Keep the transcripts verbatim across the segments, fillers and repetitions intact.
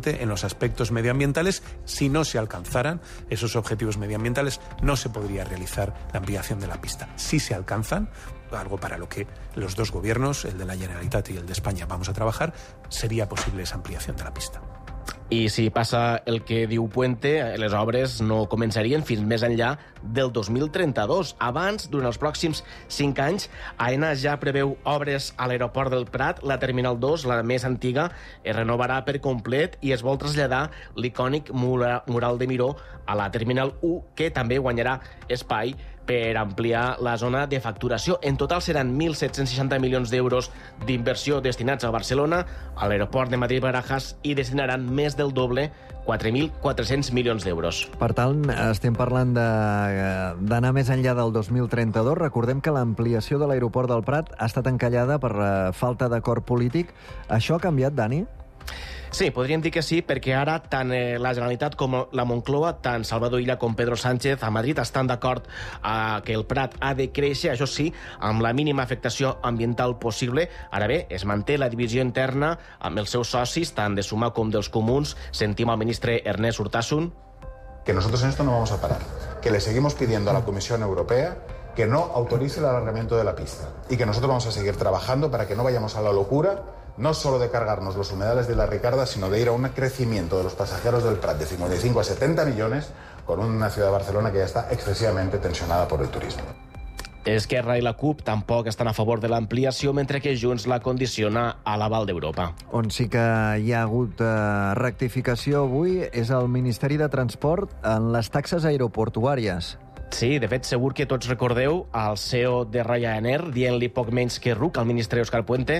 evidentemente, en los aspectos medioambientales. Si no se alcanzaran esos objetivos medioambientales, no se podría realizar la ampliación de la pista. Si se alcanzan, algo para lo que los dos gobiernos, el de la Generalitat y el de España, vamos a trabajar, sería posible esa ampliación de la pista. I si passa el que diu Puente, les obres no començarien fins més enllà del dos mil trenta-dos. Abans, durant els pròxims cinc anys, AENA ja preveu obres a l'aeroport del Prat. La Terminal dos, la més antiga, es renovarà per complet i es vol traslladar l'icònic mural de Miró a la Terminal u, que també guanyarà espai per ampliar la zona de facturació. En total seran mil set-cents seixanta milions d'euros d'inversió destinats a Barcelona, a l'aeroport de Madrid-Barajas, i destinaran més del doble, quatre mil quatre-cents milions d'euros. Per tant, estem parlant d'anar més enllà del dos mil trenta-dos. Recordem que l'ampliació de l'aeroport del Prat ha estat encallada per falta d'acord polític. Això ha canviat, Dani? Sí, podríem dir que sí, perquè ara tant eh, la Generalitat com la Moncloa, tant Salvador Illa com Pedro Sánchez a Madrid estan d'acord eh, que el Prat ha de créixer, això sí, amb la mínima afectació ambiental possible. Ara bé, es manté la divisió interna amb els seus socis, tant de Sumar com dels Comuns. Sentim al ministre Ernest Urtasun. Que nosotros en esto no vamos a parar, que le seguimos pidiendo a la Comisión Europea que no autorice el alargamiento de la pista y que nosotros vamos a seguir trabajando para que no vayamos a la locura, no solo de cargarnos los humedales de la Ricarda, sino de ir a un crecimiento de los pasajeros del Prat de cincuenta y cinco a setenta millones con una ciudad de Barcelona que ya está excesivamente tensionada por el turismo. Esquerra i la CUP tampoc estan a favor de l'ampliació, mentre que Junts la condiciona a l'aval d'Europa. On sí que hi ha hagut eh, rectificació avui és el Ministeri de Transport en les taxes aeroportuàries. Sí, de fet, segur que tots recordeu al C E O de Ryanair dient-li poc menys que ruc al ministre Óscar Puente.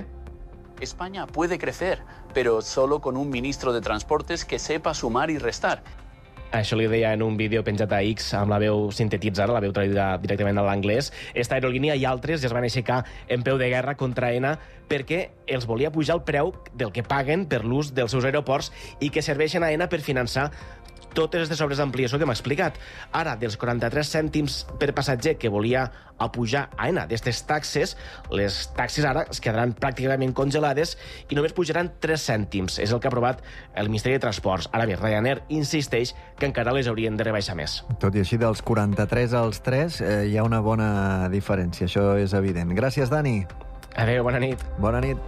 España puede crecer, pero solo con un ministro de Transportes que sepa sumar y restar. Això li deia en un vídeo penjat a X amb la veu sintetitzada, la veu traduïda directament a l'anglès. Esta aerolínia i altres ja es van aixecar en peu de guerra contra AENA perquè els volia pujar el preu del que paguen per l'ús dels seus aeroports i que serveixen a AENA per finançar totes aquestes obres d'ampliació que m'ha explicat. Ara, dels quaranta-tres cèntims per passatger que volia apujar AENA d'aquestes taxes, les taxes ara es quedaran pràcticament congelades i només pujaran tres cèntims. És el que ha aprovat el Ministeri de Transports. Ara bé, Ryanair insisteix que encara les haurien de rebaixar més. Tot i així, dels quaranta-tres als tres eh, hi ha una bona diferència, això és evident. Gràcies, Dani. Adéu, bona nit. Bona nit.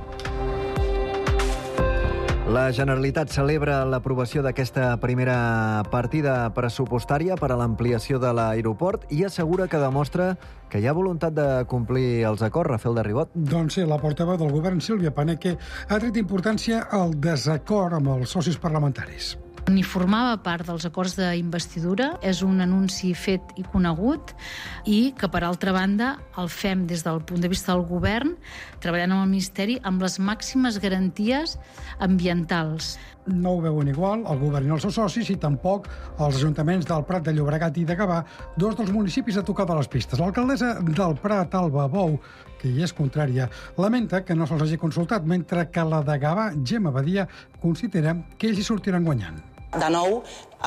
La Generalitat celebra l'aprovació d'aquesta primera partida pressupostària per a l'ampliació de l'aeroport i assegura que demostra que hi ha voluntat de complir els acords. Rafael de Ribot. Doncs sí, la portaveu del govern, Sílvia Paneque, ha tret importància al desacord amb els socis parlamentaris. Ni formava part dels acords d'investidura, és un anunci fet i conegut i que, per altra banda, el fem des del punt de vista del govern, treballant amb el Ministeri amb les màximes garanties ambientals. No ho veuen igual el govern i els seus socis i tampoc els ajuntaments del Prat de Llobregat i de Gavà, dos dels municipis a tocar de les pistes. L'alcaldessa del Prat, Alba Bou, que hi és contrària, lamenta que no se'ls hagi consultat, mentre que la de Gavà, Gemma Badia, considera que ells hi sortiran guanyant. De nou,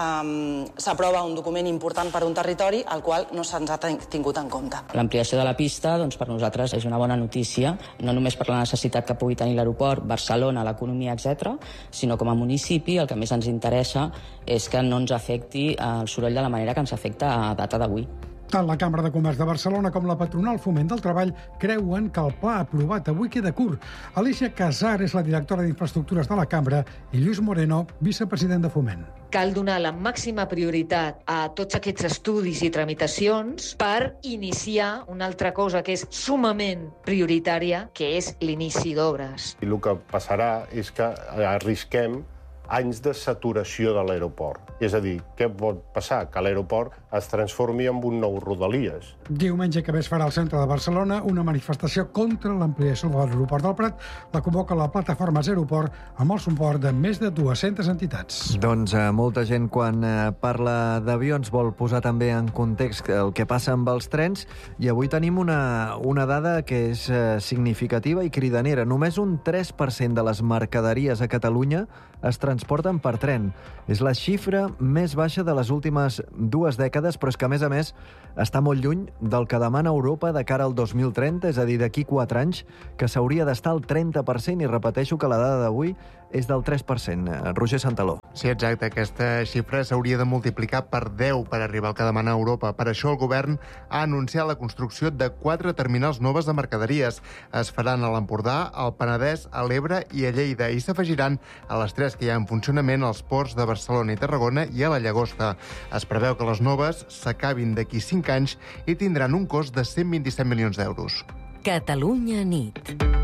um, s'aprova un document important per un territori al qual no se'ns ha tingut en compte. L'ampliació de la pista, doncs, per nosaltres és una bona notícia, no només per la necessitat que pugui tenir l'aeroport, Barcelona, l'economia, etcètera, sinó com a municipi el que més ens interessa és que no ens afecti el soroll de la manera que ens afecta a data d'avui. Tant la Cambra de Comerç de Barcelona com la patronal Foment del Treball creuen que el pla aprovat avui queda curt. Alicia Casar és la directora d'Infraestructures de la Cambra i Lluís Moreno, vicepresident de Foment. Cal donar la màxima prioritat a tots aquests estudis i tramitacions per iniciar una altra cosa que és sumament prioritària, que és l'inici d'obres. I el que passarà és que arrisquem anys de saturació de l'aeroport. És a dir, què pot passar? Que l'aeroport es transformi en un nou Rodalies. Diumenge que ve es farà al centre de Barcelona una manifestació contra l'ampliació de l'aeroport del Prat. La convoca la plataforma Aeroport amb el suport de més de dues-centes entitats. Doncs eh, molta gent quan eh, parla d'avions vol posar també en context el que passa amb els trens i avui tenim una, una dada que és eh, significativa i cridanera. Només un tres per cent de les mercaderies a Catalunya es transporten transporten per tren. És la xifra més baixa de les últimes dues dècades, però és que, a més a més, està molt lluny del que demana Europa de cara al dos mil trenta, és a dir, d'aquí quatre anys, que s'hauria d'estar al trenta per cent, i repeteixo que la dada d'avui és del tres per cent. Roger Santaló. Sí, exacte. Aquesta xifra s'hauria de multiplicar per deu per arribar al que demana Europa. Per això el govern ha anunciat la construcció de quatre terminals noves de mercaderies. Es faran a l'Empordà, al Penedès, a l'Ebre i a Lleida, i s'afegiran a les tres que hi ha en funcionament als ports de Barcelona i Tarragona i a la Llagosta. Es preveu que les noves s'acabin d'aquí cinc anys i tindran un cost de cent vint-i-set milions d'euros. Catalunya nit.